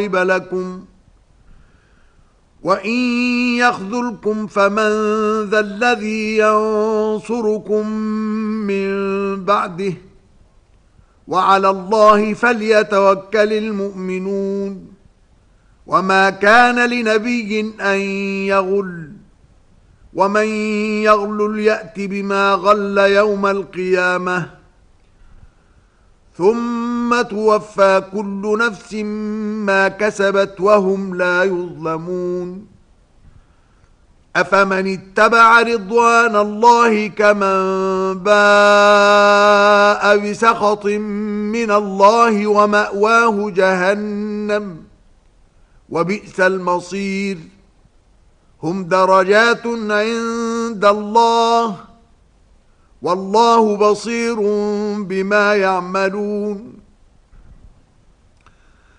لكم وإن يخذلكم فمن ذا الذي ينصركم من بعده وعلى الله فليتوكل المؤمنون وما كان لنبي أن يغل ومن يغلل يأت بما غل يوم القيامة ثم توفى كل نفس ما كسبت وهم لا يظلمون أفمن اتبع رضوان الله كمن باء بسخط من الله ومأواه جهنم وبئس المصير هم درجات عند الله والله بصير بما يعملون